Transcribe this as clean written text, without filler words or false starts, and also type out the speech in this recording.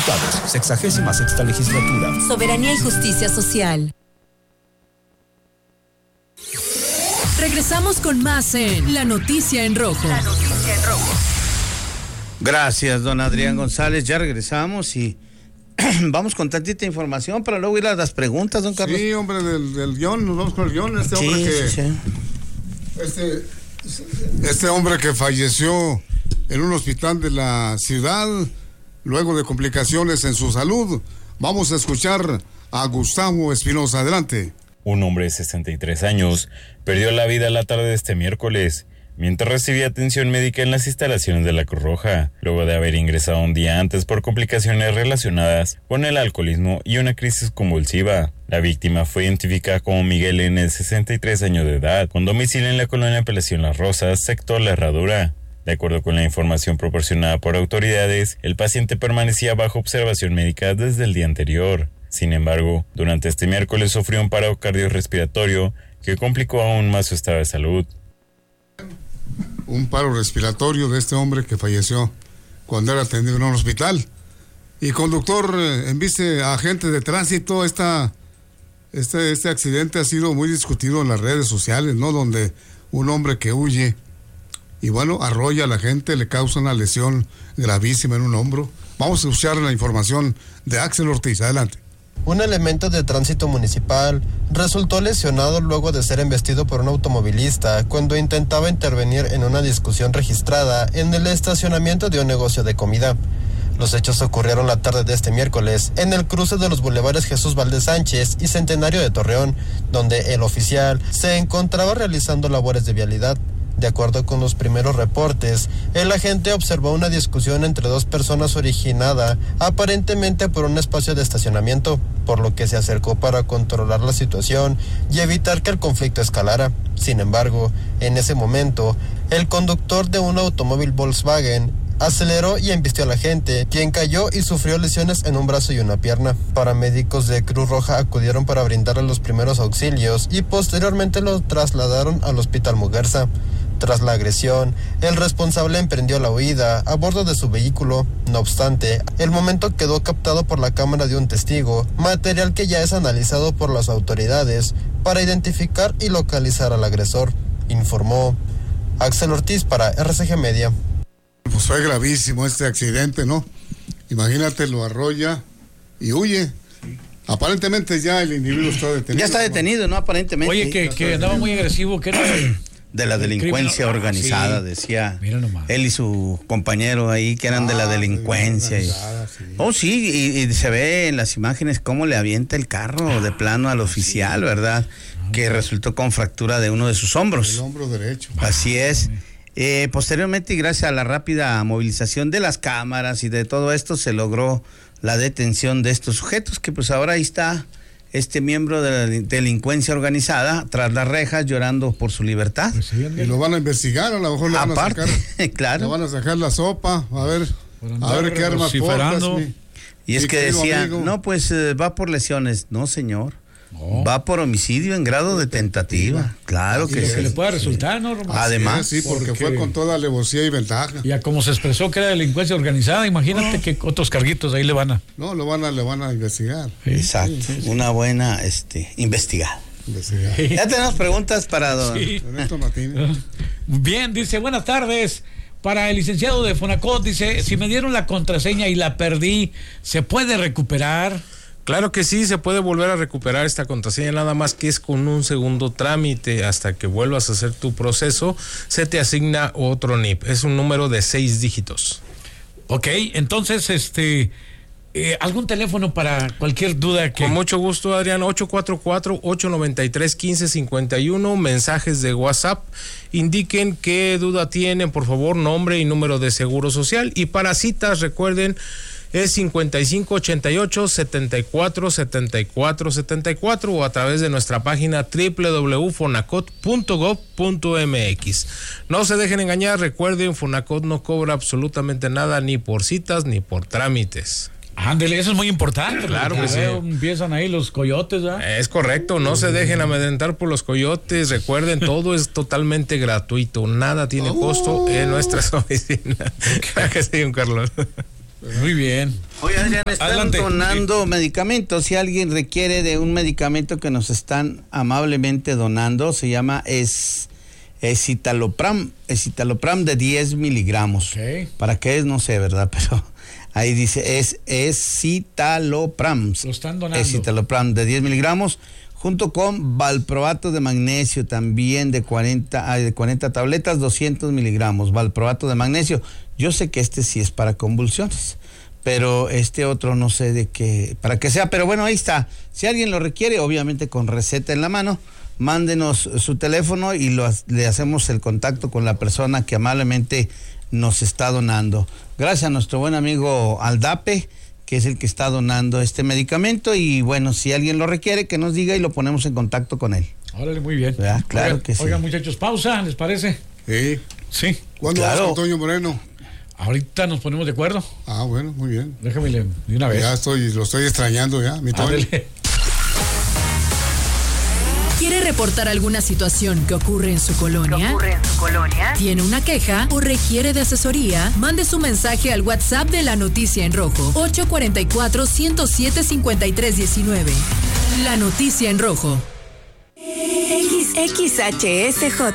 Diputados, 66ª legislatura. Soberanía y justicia social. Regresamos con más en La Noticia en Rojo. La Noticia en Rojo. Gracias, don Adrián González. Ya regresamos y vamos con tantita información para luego ir a las preguntas, don Carlos. Sí, hombre, del guión, nos vamos con el guión. Este hombre que falleció en un hospital de la ciudad luego de complicaciones en su salud. Vamos a escuchar a Gustavo Espinosa. Adelante. Un hombre de 63 años perdió la vida la tarde de este miércoles mientras recibía atención médica en las instalaciones de la Cruz Roja, luego de haber ingresado un día antes por complicaciones relacionadas con el alcoholismo y una crisis convulsiva. La víctima fue identificada como Miguel N., de 63 años de edad, con domicilio en la colonia Apelación Las Rosas, sector La Herradura. De acuerdo con la información proporcionada por autoridades, el paciente permanecía bajo observación médica desde el día anterior. Sin embargo, durante este miércoles sufrió un paro cardiorrespiratorio que complicó aún más su estado de salud. Un paro respiratorio de este hombre que falleció cuando era atendido en un hospital. Y conductor, embiste a agente de tránsito, este accidente ha sido muy discutido en las redes sociales, ¿no? Donde un hombre que huye y bueno, arrolla a la gente, le causa una lesión gravísima en un hombro. Vamos a escuchar la información de Axel Ortiz. Adelante. Un elemento de tránsito municipal resultó lesionado luego de ser embestido por un automovilista cuando intentaba intervenir en una discusión registrada en el estacionamiento de un negocio de comida. Los hechos ocurrieron la tarde de este miércoles en el cruce de los bulevares Jesús Valdez Sánchez y Centenario de Torreón, donde el oficial se encontraba realizando labores de vialidad. De acuerdo con los primeros reportes, el agente observó una discusión entre dos personas originada aparentemente por un espacio de estacionamiento, por lo que se acercó para controlar la situación y evitar que el conflicto escalara. Sin embargo, en ese momento, el conductor de un automóvil Volkswagen aceleró y embistió al agente, quien cayó y sufrió lesiones en un brazo y una pierna. Paramédicos de Cruz Roja acudieron para brindarle los primeros auxilios y posteriormente lo trasladaron al Hospital Muguerza. Tras la agresión, el responsable emprendió la huida a bordo de su vehículo. No obstante, el momento quedó captado por la cámara de un testigo, material que ya es analizado por las autoridades para identificar y localizar al agresor, informó Axel Ortiz para RCG Media. Pues fue gravísimo este accidente, ¿no? Imagínate, lo arrolla y huye. Aparentemente ya el individuo está detenido. Ya está detenido, ¿no? Aparentemente. Oye, que andaba muy agresivo, que era de la delincuencia organizada, sí. Decía él y su compañero ahí que eran de la delincuencia. Y se ve en las imágenes cómo le avienta el carro de plano al oficial, ¿verdad? Que resultó con fractura de uno de sus hombros. El hombro derecho. Así es. Posteriormente, y gracias a la rápida movilización de las cámaras y de todo esto, se logró la detención de estos sujetos, que pues ahora ahí está este miembro de la delincuencia organizada tras las rejas llorando por su libertad. Pues sí, y lo van a investigar, a lo mejor le van a sacar, claro. Le van a sacar la sopa, a ver qué armas portas. Y es que decían, no, pues va por lesiones. No, señor. Va por homicidio en grado de tentativa. Claro que sí. Que le pueda resultar, ¿no, Román? Además. Sí, porque fue con toda alevosía y ventaja. Y a como se expresó que era delincuencia organizada, imagínate que otros carguitos ahí le van a... No, le van a investigar. Sí, exacto. Sí. Una buena investigada. Ya tenemos preguntas para don Ernesto Martínez. Bien, dice, buenas tardes. Para el licenciado de Fonacot, dice, si me dieron la contraseña y la perdí, ¿se puede recuperar? Claro que sí, se puede volver a recuperar esta contraseña, nada más que es con un segundo trámite. Hasta que vuelvas a hacer tu proceso, se te asigna otro NIP. Es un número de 6 dígitos. Ok, entonces, ¿algún teléfono para cualquier duda? Con mucho gusto, Adrián, 844-893-1551, mensajes de WhatsApp. Indiquen qué duda tienen, por favor, nombre y número de seguro social. Y para citas, recuerden, es 5588-74-74-74 o a través de nuestra página www.fonacot.gov.mx. No se dejen engañar, recuerden, Fonacot no cobra absolutamente nada, ni por citas ni por trámites. Ándele, eso es muy importante. Claro que sí. Empiezan ahí los coyotes, ¿verdad? Es correcto, no se dejen amedrentar por los coyotes. Recuerden, todo es totalmente gratuito, nada tiene costo en nuestras oficinas. ¿Qué sí, don Carlos? Muy bien. Oye, Adrián, están donando medicamentos. Si alguien requiere de un medicamento que nos están amablemente donando, se llama escitalopram de 10 miligramos. Okay. ¿Para qué es? No sé, ¿verdad? Pero ahí dice, es escitalopram. Lo están donando. Escitalopram de 10 miligramos, junto con valproato de magnesio también de 40 tabletas, 200 miligramos. Valproato de magnesio. Yo sé que este sí es para convulsiones, pero este otro no sé de qué, para qué sea, pero bueno, ahí está. Si alguien lo requiere, obviamente con receta en la mano, mándenos su teléfono y le hacemos el contacto con la persona que amablemente nos está donando. Gracias a nuestro buen amigo Aldape, que es el que está donando este medicamento, y bueno, si alguien lo requiere, que nos diga y lo ponemos en contacto con él. Órale, muy bien. ¿Verdad? Claro. Oigan, que sí. Oigan, muchachos, pausa, ¿les parece? Sí. Sí. ¿Cuándo vas con Toño Moreno? Ahorita nos ponemos de acuerdo. Ah, bueno, muy bien. Déjame de una vez. Ya lo estoy extrañando ya, mi Toño. ¿Quiere reportar alguna situación que ocurre en su colonia? ¿Tiene una queja o requiere de asesoría? Mande su mensaje al WhatsApp de La Noticia en Rojo, 844-107-5319. La Noticia en Rojo. XHSJ